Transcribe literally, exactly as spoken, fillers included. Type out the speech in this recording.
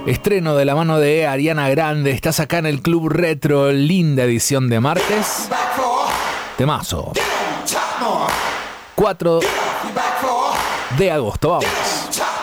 Estreno de la mano de Ariana Grande. Estás acá en el Club Retro. Linda edición de martes. Temazo. cuatro de agosto. Vamos.